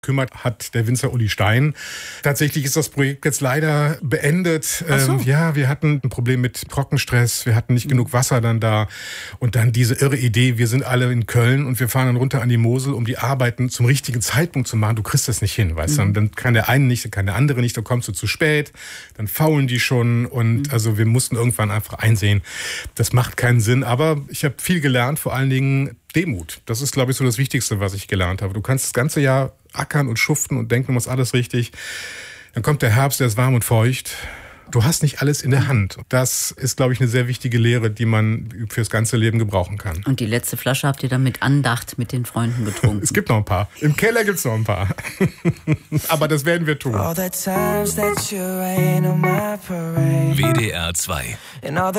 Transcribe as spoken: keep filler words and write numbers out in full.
kümmert, hat der Winzer Uli Stein. Tatsächlich ist das Projekt jetzt leider beendet. Ach so. Ähm, ja, wir hatten ein Problem mit Trockenstress, wir hatten nicht mhm. genug Wasser dann da. Und dann diese irre Idee, wir sind alle in Köln und wir fahren dann runter an die Mosel, um die Arbeiten zum richtigen Zeitpunkt zu machen. Du kriegst das nicht hin, weißt du. Mhm. Dann kann der eine nicht, dann kann der andere nicht, dann kommst du zu spät, dann faulen die schon. Und mhm. also wir mussten irgendwann einfach einsehen, das macht keinen Sinn. Aber ich habe viel gelernt, vor allen Dingen Demut. Das ist, glaube ich, so das Wichtigste, was ich gelernt habe. Du kannst das ganze Jahr ackern und schuften und denken, du machst alles richtig. Dann kommt der Herbst, der ist warm und feucht. Du hast nicht alles in der Hand. Das ist, glaube ich, eine sehr wichtige Lehre, die man fürs ganze Leben gebrauchen kann. Und die letzte Flasche habt ihr dann mit Andacht mit den Freunden getrunken? Es gibt noch ein paar. Im Keller gibt es noch ein paar. Aber das werden wir tun. W D R zwei